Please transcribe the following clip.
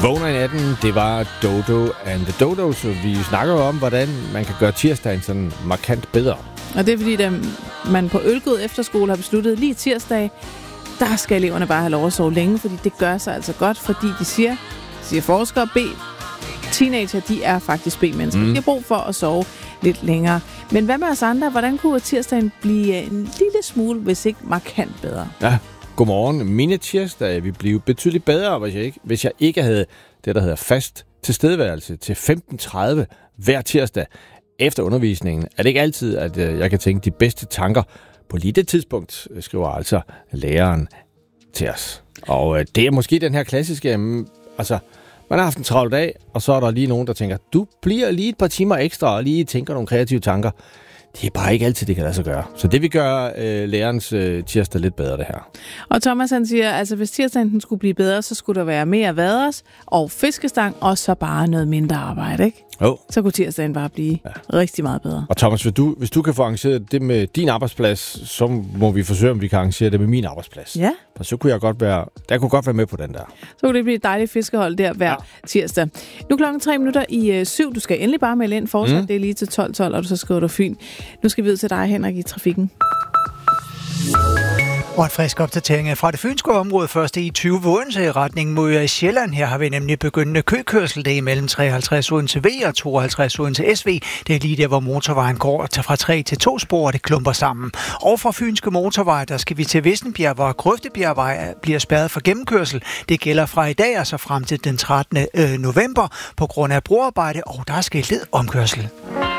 Vågner i natten, det var Dodo and the Dodos, og vi snakker jo om, hvordan man kan gøre tirsdagen sådan markant bedre. Og det er fordi, da man på Ølgod Efterskole har besluttet lige tirsdag, der skal eleverne bare have lov at sove længe, fordi det gør sig altså godt, fordi de siger forskere, teenager, de er faktisk B-mennesker. De har brug for at sove lidt længere. Men hvad med os andre? Hvordan kunne tirsdagen blive en lille smule, hvis ikke markant bedre? Ja, godmorgen. Mine tirsdage vil blive betydeligt bedre, hvis jeg ikke havde det, der hedder fast tilstedeværelse til 15:30 hver tirsdag efter undervisningen. Er det ikke altid, at jeg kan tænke de bedste tanker på lige det tidspunkt, skriver altså læreren til os. Og det er måske den her klassiske, man har haft en travl dag, og så er der lige nogen, der tænker, du bliver lige et par timer ekstra og lige tænker nogle kreative tanker. Det er bare ikke altid, det kan lade sig gøre. Så det vil gøre lærerens tirsdag lidt bedre, det her. Og Thomas han siger, altså hvis tirsdagen skulle blive bedre, så skulle der være mere vaders og fiskestang, og så bare noget mindre arbejde, ikke? Så kunne tirsdagen bare blive rigtig meget bedre. Og Thomas, hvis du kan få arrangeret det med din arbejdsplads, så må vi forsøge, om vi kan arrangere det med min arbejdsplads. Ja. For så kunne jeg godt være med på den der. Så kunne det blive et dejligt fiskehold der hver tirsdag. Nu 7:03. Du skal endelig bare melde ind. Fortsat det er lige til 12:12, og du så skriver du Fyn. Nu skal vi ud til dig, Henrik, i trafikken. Og en frisk opdatering fra det fynske område. Først i 20 Odense i retning mod Sjælland. Her har vi nemlig begyndende køkørsel. Det er mellem 53 Odense V og 52 Odense SV. Det er lige der, hvor motorvejen går fra 3 til 2 spor, og det klumper sammen. Og fra fynske motorvej, der skal vi til Vissenbjerg, hvor Grøftebjergvej bliver spærret for gennemkørsel. Det gælder fra i dag og så frem til den 13. november på grund af broarbejde, og der er sket lidt omkørsel.